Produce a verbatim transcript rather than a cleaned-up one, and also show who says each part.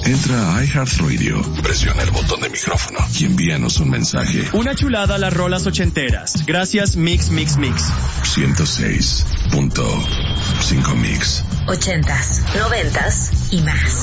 Speaker 1: Entra a iHeartRadio, presiona el botón de micrófono y envíanos un mensaje.
Speaker 2: Una chulada a las rolas ochenteras. Gracias Mix Mix Mix.
Speaker 1: ciento seis punto cinco Mix.
Speaker 3: Ochentas, noventas y más.